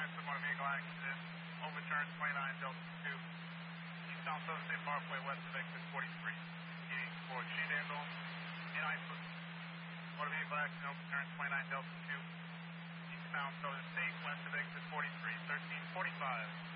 Chrysler motor vehicle accident, overturned 29 Delta 2, eastbound Southern State Parkway, west of exit 43, heading for Shenandoah, in Iceland. Motor vehicle accident, overturned 29 Delta 2, eastbound Southern State, west of exit 43, 1345.